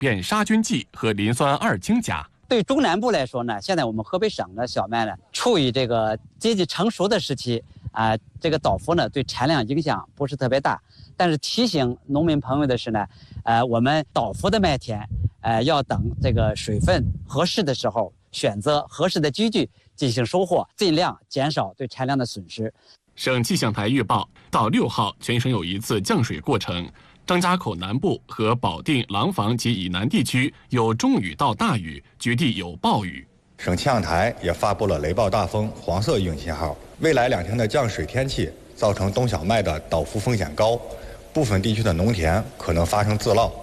变杀菌剂和磷酸二氢钾。 对中南部来说呢，现在我们河北省的小麦呢，处于这个接近成熟的时期这个倒伏呢对产量影响不是特别大。但是提醒农民朋友的是呢，我们倒伏的麦田，要等这个水分合适的时候，选择合适的机具进行收获，尽量减少对产量的损失。 省气象台预报，到6号，全省有一次降水过程。张家口南部和保定、廊坊及以南地区有中雨到大雨，局地有暴雨。 省气象台也发布了雷暴大风黄色预警信号。未来2天的降水天气造成冬小麦的倒伏风险高，部分地区的农田可能发生自涝。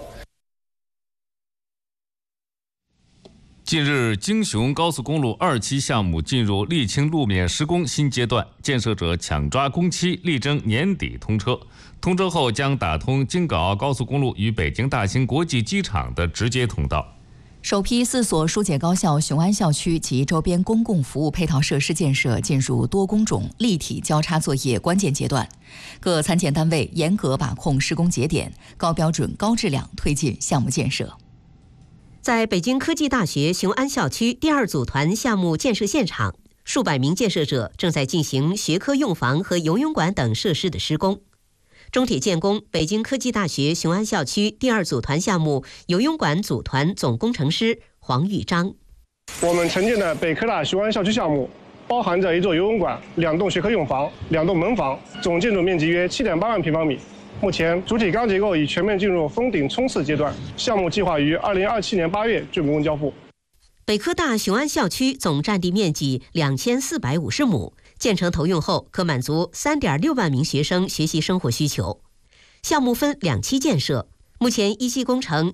近日，京雄高速公路2期项目进入沥青路面施工新阶段，建设者抢抓工期，力争年底通车。通车后将打通京港澳高速公路与北京大兴国际机场的直接通道。 首批4所疏解高校雄安校区及周边公共服务配套设施建设进入多工种立体交叉作业关键阶段，各参建单位严格把控施工节点，高标准、高质量推进项目建设。 在北京科技大学雄安校区第2组团项目建设现场，数百名建设者正在进行学科用房和游泳馆等设施的施工。中铁建工北京科技大学雄安校区第2组团项目游泳馆组团总工程师黄玉章： 我们承建的北科大雄安校区项目，包含着1座游泳馆、2栋学科用房、2栋门房，总建筑面积约7.8万平方米。目前，主体钢结构已全面进入封顶冲刺阶段，项目计划于2027年8月竣工交付。 北科大雄安校区总占地面积2450亩，建成投用后可满足3.6万名学生学习生活需求。项目分2期建设，目前1期工程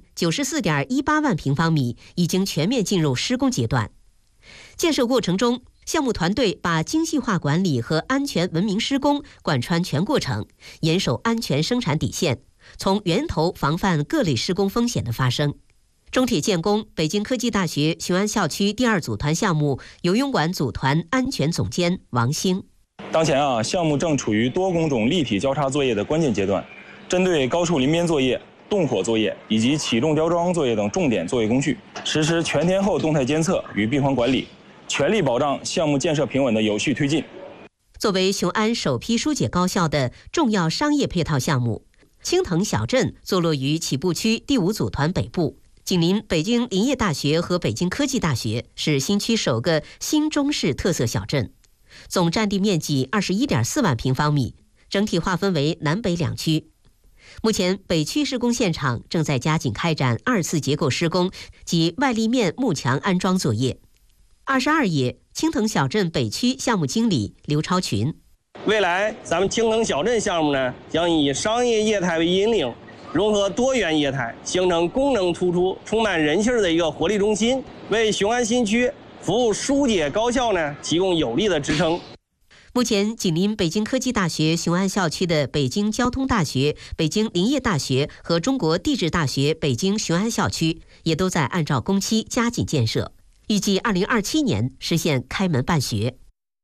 94.18万平方米已经全面进入施工阶段。建设过程中，项目团队把精细化管理和安全文明施工贯穿全过程，严守安全生产底线，从源头防范各类施工风险的发生。中铁建工北京科技大学雄安校区第2组团项目游泳馆组团安全总监王兴： 当前项目正处于多工种立体交叉作业的关键阶段，针对高处临边作业、动火作业以及起重吊装作业等重点作业工序，实施全天候动态监测与闭环管理，全力保障项目建设平稳的有序推进。 作为雄安首批疏解高校的重要商业配套项目，青藤小镇坐落于起步区第5组团北部，紧邻北京林业大学和北京科技大学，是新区首个新中式特色小镇，总占地面积21.4万平方米，整体划分为南北2区。目前北区施工现场正在加紧开展2次结构施工及外立面幕墙安装作业。22页，青藤小镇北区项目经理刘超群： 未来咱们青藤小镇项目呢，将以商业业态为引领，融合多元业态，形成功能突出、充满人性的一个活力中心，为雄安新区服务疏解高校呢提供有力的支撑。 目前，紧邻北京科技大学雄安校区的北京交通大学、北京林业大学和中国地质大学北京雄安校区也都在按照工期加紧建设，预计2027年实现开门办学。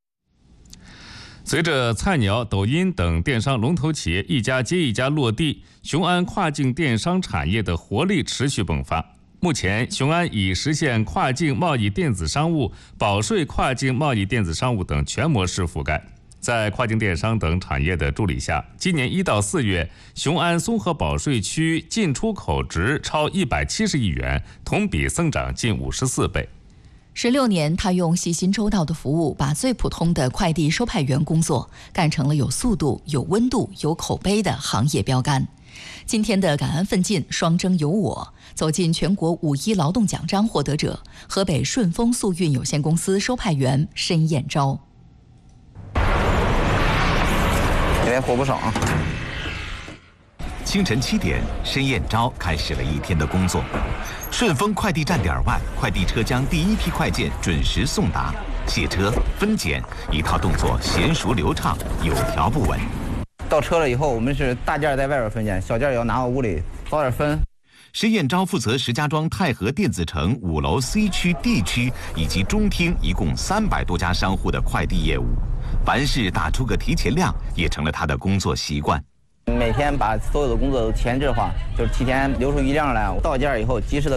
随着菜鸟、抖音等电商龙头企业一家接一家落地，雄安跨境电商产业的活力持续迸发。目前，雄安已实现跨境贸易电子商务、保税跨境贸易电子商务等全模式覆盖。在跨境电商等产业的助力下，今年1到4月，雄安综合保税区进出口值超170亿元，同比增长近54倍。 16年，他用细心周到的服务，把最普通的快递收派员工作干成了有速度、有温度、有口碑的行业标杆。今天的感恩奋进，双征有我，走进全国5·1劳动奖章获得者河北顺丰速运有限公司收派员申燕昭。 今天活不少。 清晨7点，申燕昭开始了一天的工作。顺丰快递站点外，快递车将第1批快件准时送达，卸车、分拣，一套动作娴熟流畅，有条不紊。 到车了以后，我们是大件在外边分拣，小件也要拿到屋里早点分。 申燕昭负责石家庄太和电子城5楼 C 区、D 区以及中厅一共300多家商户的快递业务，凡事打出个提前量，也成了他的工作习惯。 每天把所有的工作都前置化，就是提前留出一辆来，到件以后及时的